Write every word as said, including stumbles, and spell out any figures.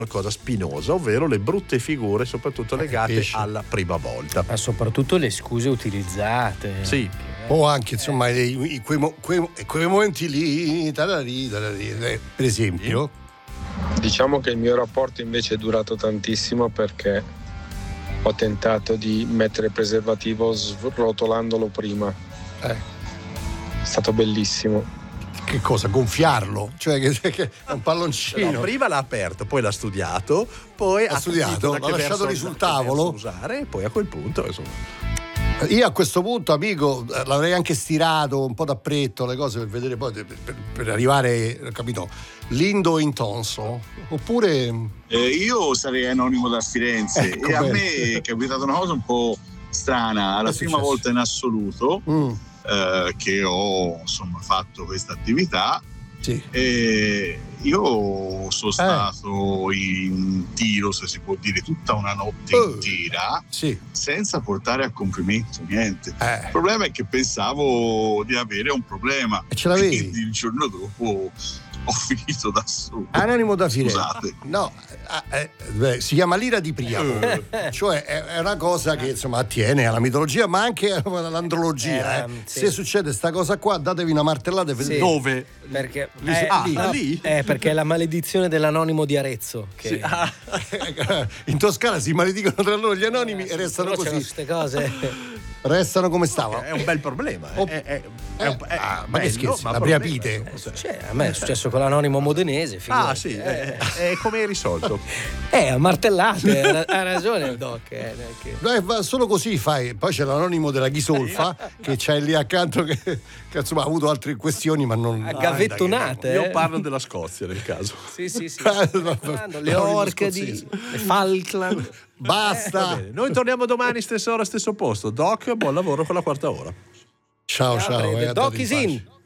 qualcosa spinosa, ovvero le brutte figure, soprattutto legate Pesce. alla prima volta. Ma soprattutto le scuse utilizzate. Sì. O anche insomma i- i- quei, mo- quei, quei momenti lì, tararì, tararì, eh, per esempio. Diciamo che il mio rapporto invece è durato tantissimo perché ho tentato di mettere il preservativo srotolandolo prima. Eh, È stato bellissimo. che cosa? Gonfiarlo? Cioè che, che è un No, palloncino. prima l'ha aperto, poi l'ha studiato, poi Ha ha studiato, capito da l'ha che lasciato verso- lì sul da che tavolo. verso usare, e poi a quel punto insomma. Io a questo punto, amico, eh, l'avrei anche stirato un po' d'appretto le cose per vedere poi per, per- per arrivare, capito, lindo in tonso. Oppure Eh, io sarei anonimo da Firenze Ecco, e a bene. me è capitata una cosa un po' strana, la Che è prima successo? volta in assoluto mm, eh, che ho insomma fatto questa attività. sì. E io sono stato in tiro, se si può dire, tutta una notte Oh. intera Sì. senza portare a compimento niente. Eh. Il problema è che pensavo di avere un problema. E ce l'avevi? Quindi il giorno dopo ho finito da solo. Anonimo da Firenze. Scusate. No, eh, eh, beh, si chiama l'ira di Priamo, cioè è, è una cosa che insomma attiene alla mitologia ma anche all'andrologia. Eh, eh. sì. Se succede sta cosa qua, datevi una martellata e vedete Sì. Dove? Perché, Lì- eh, ah, no, lì? eh, perché è la maledizione dell'anonimo di Arezzo. Che Sì, ah, in Toscana si maledicono tra loro gli anonimi e restano però c'erano così, queste cose. restano come stavano. è un bel problema. Oh. È, è- è un- è Ah, ma che bello, scherzi, ma la problema, Priapite? eh, cioè. Cioè, a me è successo con l'anonimo modenese. Ah figurati. sì, è, è come hai risolto? Eh, a martellate, ha- ha ragione il doc. Eh, neanche- Beh, va- solo così fai. Poi c'è l'anonimo della Ghisolfa che c'è lì accanto che, che insomma ha avuto altre questioni ma non A gavettonate. Io eh. parlo della Scozia nel caso. Sì, sì, sì. Eh, Le l'anonimo Orcadi, scozzese. le Falkland. Va Basta. bene, noi torniamo domani stessa ora, stesso posto. Doc, buon lavoro con la quarta ora. Ciao, ciao. Ciao, eh, the andate doc in is pace. in.